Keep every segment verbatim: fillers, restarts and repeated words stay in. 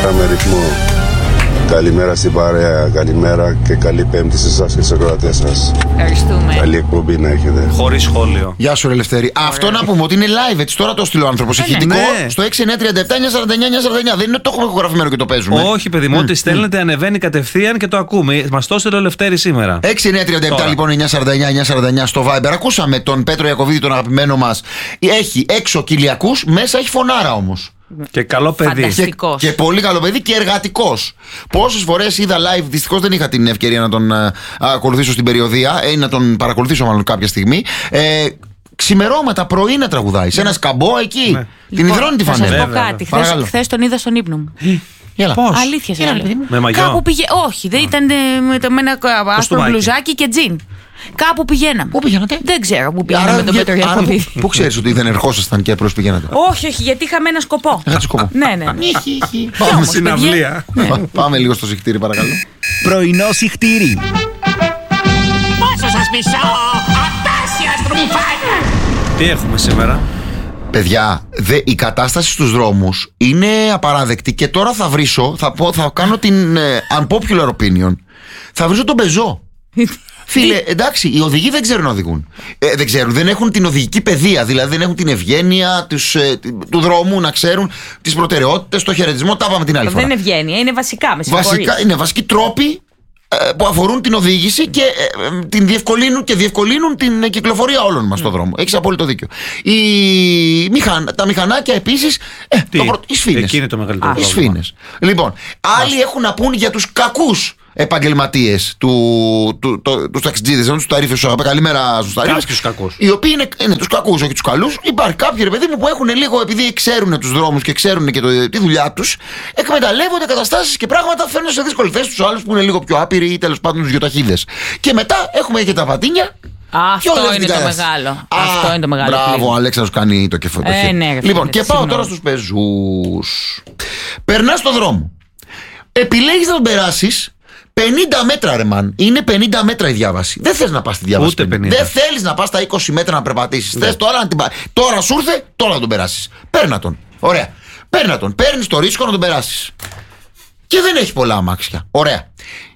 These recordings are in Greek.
με ρυθμό. Καλημέρα στην παρέα, καλημέρα και καλή Πέμπτη σε εσάς και στις ακροατές σας. Ευχαριστούμε. Καλή εκπομπή να έχετε. Χωρίς σχόλιο. Γεια σου, ρε Ελευθέρη. Αυτό να πούμε ότι είναι live, έτσι τώρα το στείλει ο άνθρωπος. Ηχητικό ναι. στο έξι εννιά τριάντα επτά εννιά σαράντα εννιά εννιά σαράντα εννιά. Δεν είναι το έχουμε ηχογραφημένο και το παίζουμε. Όχι, παιδί μου, Mm. ό,τι στέλνετε ανεβαίνει κατευθείαν και το ακούμε. Μας το έστειλε ο Ελευθέρης σήμερα. έξι εννιά τριάντα επτά λοιπόν εννιά σαράντα εννιά εννιά σαράντα εννιά στο Viber. Ακούσαμε τον Πέτρο Ιακωβίδη, τον αγαπημένο μας. Έχει έξω κοιλιακούς, μέσα έχει φωνάρα όμως. Και καλό παιδί. Και, και πολύ καλό παιδί και εργατικός. Πόσες φορές είδα live, δυστυχώς δεν είχα την ευκαιρία να τον α, ακολουθήσω στην περιοδία, ή να τον παρακολουθήσω μάλλον κάποια στιγμή. Ε, ξημερώματα, πρωί να τραγουδάει. Σε ένα σκαμπό εκεί. Ναι. Την λοιπόν, υδρώνει τη φανέλα. Θα σας πω κάτι. Χθες τον είδα στον ύπνο μου. Πώς? Αλήθεια, σε με μαγιό. Κάπου πήγε. Όχι, δεν ήταν με, το, με ένα άσπρο μπλουζάκι και τζιν. Κάπου πηγαίναμε. Πού πηγαίνατε? Δεν ξέρω πού πηγαίναμε με τον Πέτρο Ιακωβίδη. Πού ξέρεις ότι δεν ερχόσασταν και απλώς πηγαίνατε? Όχι, όχι, γιατί είχαμε ένα σκοπό. Είχατε σκοπό. Ναι, ναι. Πάμε στην αυλία. Πάμε λίγο στο σιχτήρι, παρακαλώ. Πρωινό σιχτήρι. Πόσο σας μισώ, απέσια στρουμφάκια. Τι έχουμε σήμερα? Παιδιά, δε, η κατάσταση στους δρόμους είναι απαράδεκτη και τώρα θα βρίσω, θα, πω, θα κάνω την ε, unpopular opinion. Θα βρίσω τον πεζό. Φίλε, εντάξει, οι οδηγοί δεν ξέρουν να οδηγούν. Ε, δεν ξέρουν, δεν έχουν την οδηγική παιδεία. Δηλαδή δεν έχουν την ευγένεια τους, ε, του δρόμου να ξέρουν τις προτεραιότητες, το χαιρετισμό. Τα πάμε την άλλη φορά. Δεν είναι ευγένεια, είναι βασικά. Με βασικά, είναι βασικοί τρόποι ε, που αφορούν την οδήγηση και ε, ε, την διευκολύνουν και διευκολύνουν την ε, κυκλοφορία όλων μας mm. στον δρόμο. Έχεις απόλυτο δίκιο. Οι, μηχαν, τα μηχανάκια επίσης. Ε, το προ, οι σφήνες. Εκεί είναι το μεγαλύτερο οι σφήνες. Λοιπόν, άλλοι έχουν να πούν για τους κακούς επαγγελματίες του, του, του, τους ταξιτζίδες, τους ταρίφες, τους αγαπητοί. Καλημέρα στους ταρίφες. Και τους κακούς. Οι οποίοι είναι, είναι τους κακούς, όχι τους καλούς. Υπάρχει κάποιοι ρε παιδί μου που έχουν λίγο, επειδή ξέρουν τους δρόμους και ξέρουν και το, τη δουλειά τους, εκμεταλλεύονται καταστάσεις και πράγματα, φέρνουν σε δύσκολη θέση τους άλλους που είναι λίγο πιο άπειροι ή τέλος πάντων τους γιοταχίδες. Και μετά έχουμε και τα πατίνια. Αυτό είναι το μεγάλο. Α, αυτό είναι το μεγάλο. Μπράβο, ο Αλέξανδρος κάνει το κεφάλι. Ε, ναι, λοιπόν, και πάω τώρα στους πεζούς. Περνάς στον δρόμο. Επιλέγεις να τον περάσεις. πενήντα μέτρα, ρε μαν. Είναι πενήντα μέτρα η διάβαση. Δεν θες να πας στη διάβαση. Ούτε πενήντα. Δεν θέλεις να πας τα είκοσι μέτρα να περπατήσεις. Ναι. Θες τώρα να την πάει. Τώρα σου ήρθε, τώρα να τον περάσεις. Παίρνα τον. Ωραία. Παίρνα τον. Παίρνεις το ρίσκο να τον περάσεις. Και δεν έχει πολλά αμάξια. Ωραία.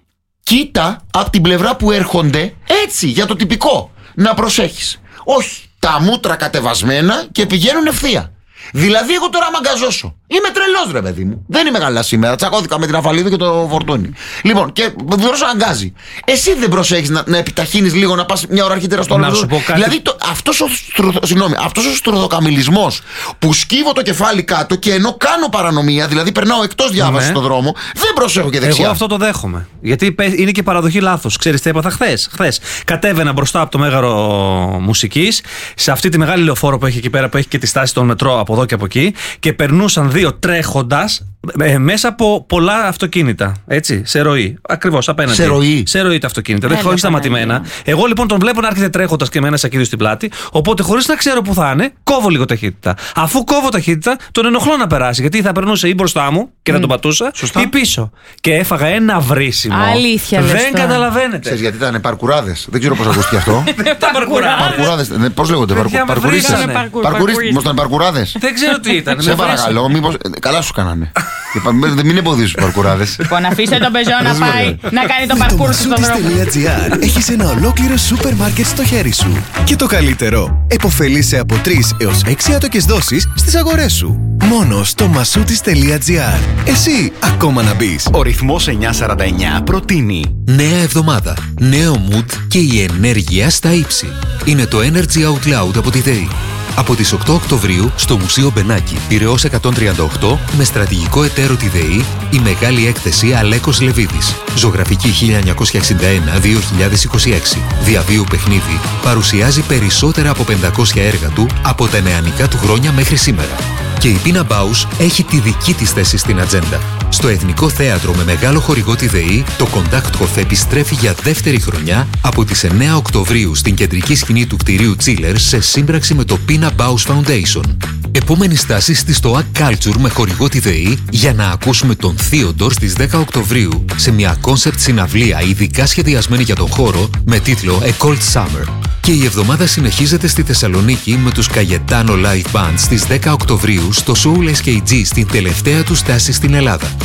Κοίτα από την πλευρά που έρχονται, έτσι, για το τυπικό. Να προσέχεις. Όχι. Τα μούτρα κατεβασμένα και πηγαίνουν ευθεία. Δηλαδή, εγώ τώρα μαγκαζώσω. Είμαι τρελός, ρε παιδί μου. Δεν είμαι καλά σήμερα. Τσακώθηκα με την Αφαλίδου και το φορτούνι. Λοιπόν, και δρόσο αγκάζει. Εσύ δεν προσέχεις να, να επιταχύνεις λίγο, να πας μια ώρα αρχίτερα στο άλλο. Να σου πω κάτι. Δηλαδή, το, αυτός ο, συγγνώμη, αυτός ο στρουδοκαμιλισμός που σκύβω το κεφάλι κάτω και ενώ κάνω παρανομία, δηλαδή περνάω εκτός διάβασης ναι. στον δρόμο, δεν προσέχω και δεξιά. Εγώ αυτό το δέχομαι. Γιατί είναι και παραδοχή λάθος. Ξέρεις τι έπαθα χθες. Χθες κατέβαινα μπροστά από το Μέγαρο Μουσικής, σε αυτή τη μεγάλη λεωφόρο που έχει εκεί πέρα, που έχει και τη στάση των μετρό από εδώ και από εκεί, και περνούσαν δύο τρέχοντας ε, μέσα από πολλά αυτοκίνητα. Έτσι, σε ροή. Ακριβώς απέναντι. Σε ροή. Σε ροή τα αυτοκίνητα. Δεν χωρίς σταματημένα. Εγώ λοιπόν τον βλέπω να έρχεται τρέχοντας και με ένα σακίδιο στην πλάτη. Οπότε χωρίς να ξέρω που θα είναι, κόβω λίγο ταχύτητα. Αφού κόβω ταχύτητα, τον ενοχλώ να περάσει. Γιατί θα περνούσε ή μπροστά μου και mm. να τον πατούσα, σωστά, ή πίσω. Και έφαγα ένα βρίσιμο. Αλήθεια. Δεν καταλαβαίνετε. Ξέρεις γιατί ήταν παρκουράδες. Δεν ξέρω πώς ακούστηκε αυτό. Τα παρκουράδες. Πώς λέγονται, παρκουρίστες. Μήπως ήταν παρκουράδες. Δεν ξέρω τι ήταν. Σε παρακαλώ, μήπως. Καλά σου κάνανε. Μην εμποδίζεις τους παρκουράδες. Λοιπόν, αφήστε τον πεζό να πάει να κάνει το παρκούρ στον δρόμο. Έχεις ένα ολόκληρο σούπερ μάρκετ στο χέρι σου. Και το καλύτερο, επωφελείσαι από τρεις έως έξι άτοκες δόσεις στις αγορές σου. Μόνο στο μασούτης.gr. Εσύ ακόμα να μπεις. Ο ρυθμός εννιακόσια σαράντα εννιά προτείνει νέα εβδομάδα, νέο mood και η ενέργεια στα ύψη. Είναι το Energy Out Loud από τη ΔΕΗ. Από τις οκτώ Οκτωβρίου στο Μουσείο Μπενάκη, Πειραιώς εκατόν τριάντα οκτώ, με στρατηγικό εταίρο τη ΔΕΗ, η μεγάλη έκθεση Αλέκος Λεβίδης. Ζωγραφική χίλια εννιακόσια εξήντα ένα με δύο χιλιάδες είκοσι έξι. Διαβίου παιχνίδι παρουσιάζει περισσότερα από πεντακόσια έργα του από τα νεανικά του χρόνια μέχρι σήμερα. Και η Πίνα Μπάους έχει τη δική της θέση στην ατζέντα. Στο Εθνικό Θέατρο με μεγάλο χορηγό τη ΔΕΗ, το Κοντάκτχοφ επιστρέφει για δεύτερη χρονιά από τις εννέα Οκτωβρίου στην κεντρική σκηνή του κτηρίου Τσίλερ σε σύμπραξη με το Πίνα Μπάους Foundation. Επόμενη στάση στη Stoa Culture με χορηγό τη ΔΕΗ για να ακούσουμε τον Θείοντορ στις δέκα Οκτωβρίου σε μια κόνσεπτ συναυλία ειδικά σχεδιασμένη για τον χώρο με τίτλο A Cold Summer. Και η εβδομάδα συνεχίζεται στη Θεσσαλονίκη με τους Cayetano Live Band στις δέκα Οκτωβρίου στο Soul ες κέι τζι στην τελευταία του στάση στην Ελλάδα.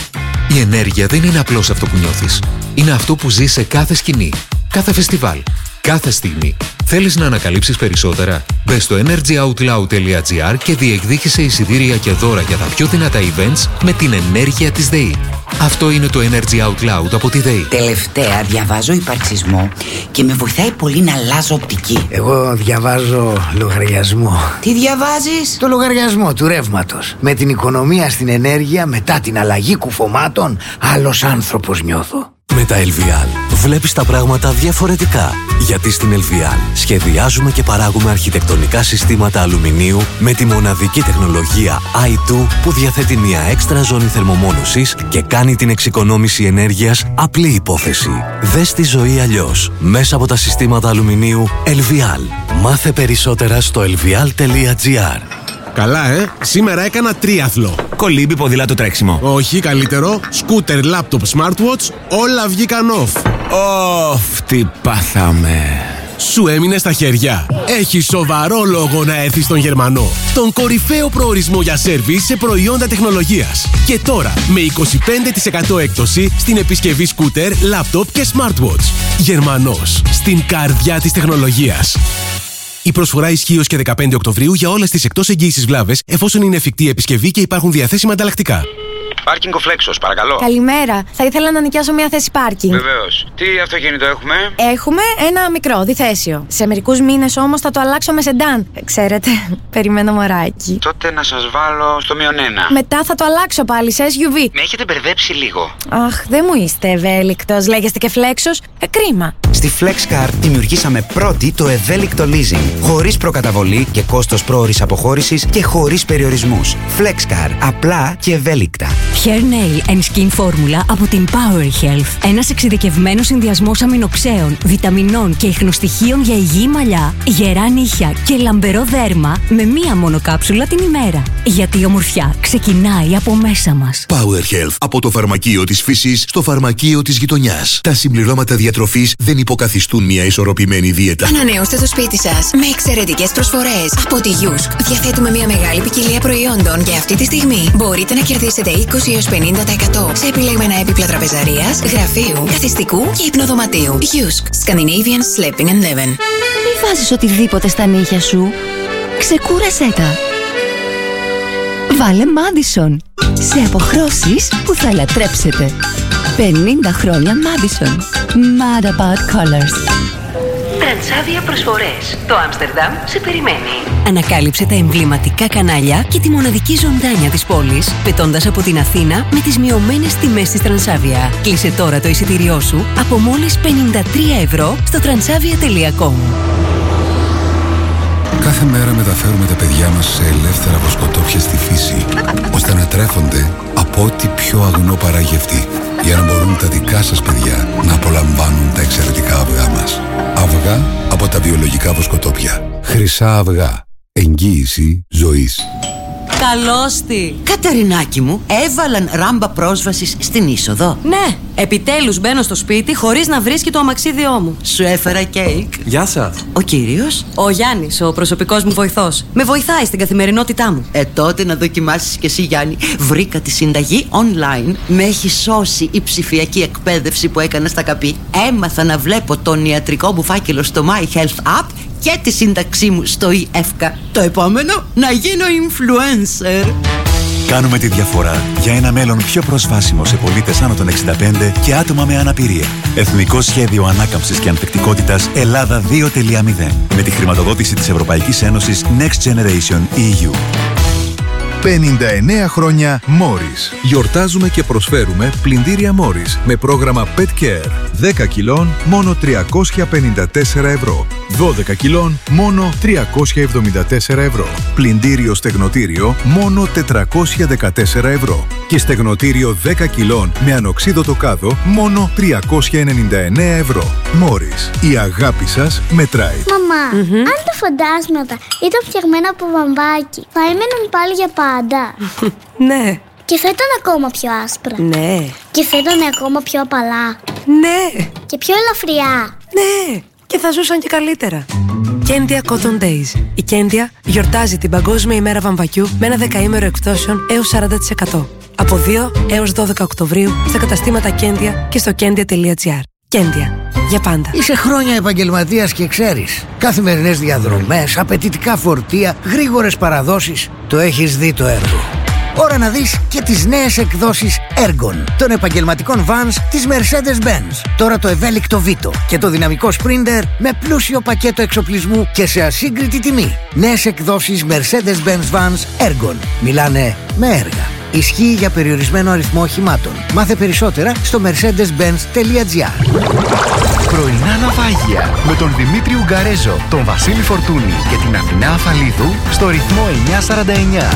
Η ενέργεια δεν είναι απλώς αυτό που νιώθεις. Είναι αυτό που ζεις σε κάθε σκηνή, κάθε φεστιβάλ, κάθε στιγμή. Θέλεις να ανακαλύψεις περισσότερα? Μπες στο energyoutloud.gr και διεκδίκησε εισιτήρια και δώρα για τα πιο δυνατά events με την ενέργεια της ΔΕΗ. Αυτό είναι το Energy Out Loud από τη ΔΕΗ. Τελευταία διαβάζω υπαρξισμό και με βοηθάει πολύ να αλλάζω οπτική. Εγώ διαβάζω λογαριασμό. Τι διαβάζεις? Το λογαριασμό του ρεύματος. Με την οικονομία στην ενέργεια μετά την αλλαγή κουφωμάτων, άλλος άνθρωπος νιώθω. Με τα Ελβιάλ βλέπεις τα πράγματα διαφορετικά. Γιατί στην Ελβιάλ σχεδιάζουμε και παράγουμε αρχιτεκτονικά συστήματα αλουμινίου με τη μοναδική τεχνολογία άι τού που διαθέτει μια έξτρα ζώνη θερμομόνωσης και κάνει την εξοικονόμηση ενέργειας απλή υπόθεση. Δες τη ζωή αλλιώς μέσα από τα συστήματα αλουμινίου Ελβιάλ. Μάθε περισσότερα στο ελβιάλ τελεία τζι άρ. Καλά, ε! Σήμερα έκανα τρίαθλο. Κολύμπι, ποδήλατο, τρέξιμο. Όχι, καλύτερο. Σκούτερ, λάπτοπ, smartwatch, όλα βγήκαν off. Ωφ, τι πάθαμε. Σου έμεινε στα χέρια. Έχει σοβαρό λόγο να έρθεις στον Γερμανό. Τον κορυφαίο προορισμό για σέρβις σε προϊόντα τεχνολογίας. Και τώρα με είκοσι πέντε τοις εκατό έκπτωση στην επισκευή σκούτερ, λάπτοπ και smartwatch. Γερμανός, στην καρδιά της τεχνολογίας. Η προσφορά ισχύει ως και δεκαπέντε Οκτωβρίου για όλες τις εκτός εγγύησης βλάβες, εφόσον είναι εφικτή επισκευή και υπάρχουν διαθέσιμα ανταλλακτικά. Πάρκινγκ ο Φλέξος, παρακαλώ. Καλημέρα. Θα ήθελα να νοικιάσω μια θέση πάρκινγκ. Βεβαίως. Τι αυτοκίνητο έχουμε? Έχουμε ένα μικρό, διθέσιο. Σε μερικούς μήνες όμως θα το αλλάξω με σεντάν. Ξέρετε, περιμένω μωράκι. Τότε να σας βάλω στο μείον ένα. Μετά θα το αλλάξω πάλι σε ες γιου βι. Με έχετε μπερδέψει λίγο. Αχ, δεν μου είστε ευέλικτος. Λέγεστε και Φλέξος. Ε, κρίμα. Στη FlexCar δημιουργήσαμε πρώτη το ευέλικτο leasing. Χωρίς προκαταβολή και κόστος πρόωρης αποχώρησης και χωρίς περιορισμούς. FlexCar. Απλά και ευέλικτα. Hair Nail and Skin Formula από την Power Health. Ένας εξειδικευμένος συνδυασμός αμινοξέων, βιταμινών και ιχνοστοιχείων για υγιή μαλλιά, γερά νύχια και λαμπερό δέρμα με μία μόνο κάψουλα την ημέρα. Γιατί η ομορφιά ξεκινάει από μέσα μας. Power Health. Από το φαρμακείο της φύσης στο φαρμακείο της γειτονιάς. Τα συμπληρώματα διατροφής δεν υποκαθιστούν μια ισορροπημένη δίαιτα. Ανανεώστε το σπίτι σας με εξαιρετικές προσφορές. Από τη Yusk διαθέτουμε μια μεγάλη ποικιλία προϊόντων και αυτή τη στιγμή μπορείτε να κερδίσετε είκοσι έως πενήντα τοις εκατό σε επιλεγμένα έπιπλα τραπεζαρίας, γραφείου, καθιστικού και υπνοδωματίου. Yusk. Scandinavian Sleeping and Living. Μη βάζεις οτιδήποτε στα νύχια σου. Ξεκούρασέ τα. Βάλε Madison. Σε αποχρώσεις που θα λατρέψετε. πενήντα χρόνια Madison. Mad about colors. Τρανσάβια προσφορές. Το Άμστερνταμ σε περιμένει. Ανακάλυψε τα εμβληματικά κανάλια και τη μοναδική ζωντάνια της πόλης, πετώντας από την Αθήνα με τις μειωμένες τιμές της Τρανσάβια. Κλείσε τώρα το εισιτήριό σου από μόλις πενήντα τρία ευρώ στο τρανσάβια τελεία κομ. Κάθε μέρα μεταφέρουμε τα παιδιά μας σε ελεύθερα βοσκοτόπια στη φύση, ώστε να τρέφονται από ό,τι πιο αγνό παράγει αυτή, για να μπορούν τα δικά σας παιδιά να απολαμβάνουν τα εξαιρετικά αυγά μας. Αυγά από τα βιολογικά βοσκοτόπια. Χρυσά αυγά. Εγγύηση ζωής. Καλώς τη! Κατερινάκι μου, έβαλαν ράμπα πρόσβασης στην είσοδο. Ναι, επιτέλους μπαίνω στο σπίτι χωρίς να βρίσκει το αμαξίδιό μου. Σου έφερα κέικ. Γεια σας. Ο κύριος? Ο Γιάννης, ο προσωπικός μου βοηθός. Με βοηθάει στην καθημερινότητά μου. Ε, τότε να δοκιμάσεις κι εσύ, Γιάννη. Βρήκα τη συνταγή online. Με έχει σώσει η ψηφιακή εκπαίδευση που έκανα στα ΚΑΠΗ. Έμαθα να βλέπω τον ιατρικό μου φάκελο στο My Health App και τη σύνταξή μου στο ΙΕΦΚΑ. Το επόμενο, να γίνω influencer. Κάνουμε τη διαφορά για ένα μέλλον πιο προσβάσιμο σε πολίτες άνω των εξήντα πέντε και άτομα με αναπηρία. Εθνικό Σχέδιο Ανάκαμψης και Ανθεκτικότητας Ελλάδα δύο τελεία μηδέν. Με τη χρηματοδότηση της Ευρωπαϊκής Ένωσης Next Generation ι γιου. πενήντα εννέα χρόνια Morris. Γιορτάζουμε και προσφέρουμε πλυντήρια Morris με πρόγραμμα Pet Care. δέκα κιλών μόνο τριακόσια πενήντα τέσσερα ευρώ. δώδεκα κιλών μόνο τριακόσια εβδομήντα τέσσερα ευρώ. Πλυντήριο στεγνοτήριο μόνο τετρακόσια δεκατέσσερα ευρώ. Και στεγνοτήριο δέκα κιλών με ανοξίδωτο κάδο μόνο τριακόσια ενενήντα εννέα ευρώ. Morris. Η αγάπη σας μετράει. Μαμά, mm-hmm. αν τα φαντάσματα ήταν φτιαγμένα από βαμβάκι, θα έμεναν πάλι για πάντα. Ναι. Και θα ήταν ακόμα πιο άσπρα. Ναι. Και θα ήταν ακόμα πιο απαλά. Ναι. Και πιο ελαφριά. Ναι. Και θα ζούσαν και καλύτερα. Κέντια Cotton Days. Η Κέντια γιορτάζει την Παγκόσμια ημέρα βαμβακιού με ένα δεκαήμερο εκπτώσεων έως σαράντα τοις εκατό. Από δύο έως δώδεκα Οκτωβρίου στα καταστήματα Κέντια και στο κέντια τελεία τζι άρ. Κέντια. Για πάντα. Είσαι χρόνια επαγγελματίας και ξέρεις. Καθημερινές διαδρομές, απαιτητικά φορτία, γρήγορες παραδόσεις. Το έχεις δει το έργο. Ώρα να δεις και τις νέες εκδόσεις Ergon των επαγγελματικών vans της Mercedes-Benz. Τώρα το ευέλικτο Vito και το δυναμικό Sprinter με πλούσιο πακέτο εξοπλισμού και σε ασύγκριτη τιμή. Νέες εκδόσεις Mercedes-Benz vans Ergon. Μιλάνε με έργα. Ισχύει για περιορισμένο αριθμό οχημάτων. Μάθε περισσότερα στο mercedes benz τελεία τζι άρ. Πρωινά ναυάγια με τον Δημήτρη Ουγγαρέζο, τον Βασίλη Φορτούνη και την Αθηνά Αφαλίδου στο ρυθμό εννιά σαράντα εννιά.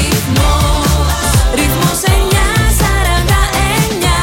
Ρυθμός εννιά σαράντα εννιά.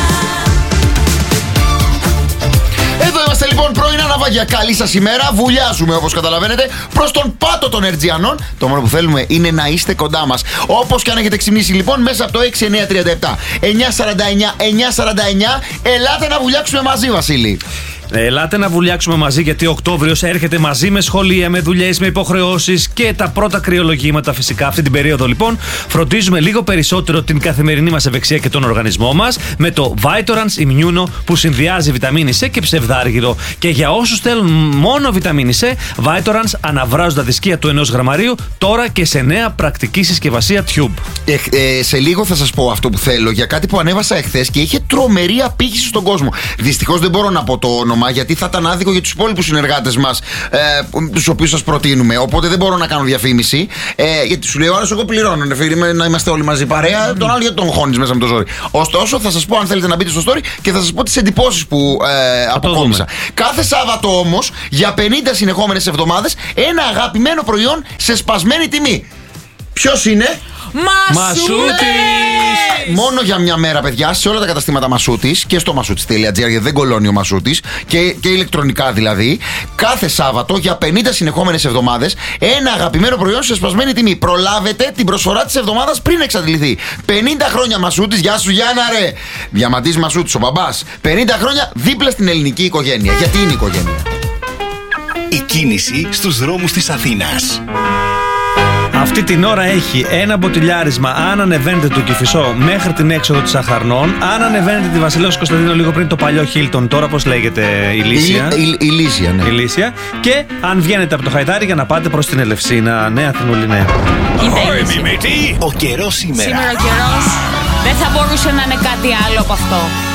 Εδώ είμαστε λοιπόν, πρωινά ναυάγια. Καλή σας ημέρα. Βουλιάζουμε όπως καταλαβαίνετε προς τον πάτο των Ερτζιανών. Το μόνο που θέλουμε είναι να είστε κοντά μας. Όπως και αν έχετε ξυπνήσει λοιπόν μέσα από το έξι εννιά τριάντα επτά εννιά σαράντα εννιά εννιά σαράντα εννιά. Ελάτε να βουλιάξουμε μαζί, Βασίλη. Ελάτε να βουλιάξουμε μαζί, γιατί ο Οκτώβριος έρχεται μαζί με σχολεία, με δουλειές, με υποχρεώσεις και τα πρώτα κρυολογήματα φυσικά. Αυτή την περίοδο λοιπόν φροντίζουμε λίγο περισσότερο την καθημερινή μας ευεξία και τον οργανισμό μας με το Vitorans Immuno που συνδυάζει βιταμίνη C και ψευδάργυρο. Και για όσους θέλουν μόνο βιταμίνη C, Vitorans αναβράζουν τα δισκία του ενός γραμμαρίου τώρα και σε νέα πρακτική συσκευασία Tube. Ε, ε, σε λίγο θα σας πω αυτό που θέλω για κάτι που ανέβασα εχθές και είχε τρομερή απήχηση στον κόσμο. Δυστυχώς δεν μπορώ να πω το όνομα, γιατί θα ήταν άδικο για τους υπόλοιπους συνεργάτες μας, ε, τους οποίους σας προτείνουμε. Οπότε δεν μπορώ να κάνω διαφήμιση. Ε, γιατί σου λέει ο άλλος, εγώ πληρώνω. Ναι, φίλοι, να είμαστε όλοι μαζί παρέα. Mm. Τον άλλο γιατί τον χώνεις μέσα με το ζόρι. Ωστόσο, θα σας πω αν θέλετε να μπείτε στο story και θα σας πω τις εντυπώσεις που ε, αποκόμισα. Κάθε Σάββατο όμως, για πενήντα συνεχόμενες εβδομάδες, ένα αγαπημένο προϊόν σε σπασμένη τιμή. Ποιος είναι? Μασούτης! Μόνο για μια μέρα, παιδιά, σε όλα τα καταστήματα Μασούτης και στο μασούτης τελεία τζι άρ, γιατί δεν κολώνει ο Μασούτης, και, και ηλεκτρονικά δηλαδή. Κάθε Σάββατο για πενήντα συνεχόμενες εβδομάδες ένα αγαπημένο προϊόν σε σπασμένη τιμή. Προλάβετε την προσφορά της εβδομάδας πριν εξαντληθεί. πενήντα χρόνια Μασούτης, γεια σου Γιάννα, ρε! Διαματής Μασούτης, ο μπαμπάς. πενήντα χρόνια δίπλα στην ελληνική οικογένεια. Γιατί είναι οικογένεια. Η κίνηση στους δρόμους της Αθήνας. Αυτή την ώρα έχει ένα μποτιλιάρισμα αν ανεβαίνετε του Κηφισό μέχρι την έξοδο της Αχαρνών. Αν ανεβαίνετε τη Βασιλέως Κωνσταντίνου λίγο πριν το παλιό Χίλτον, τώρα πώς λέγεται, η Λύσια. Η, η, η Λύσια, ναι. Η Λύσια. Και αν βγαίνετε από το Χαϊδάρι για να πάτε προς την Ελευσίνα, νέα Αθηνούλη, νέα. Ο καιρός σήμερα. Σήμερα ο καιρός δεν θα μπορούσε να είναι κάτι άλλο από αυτό.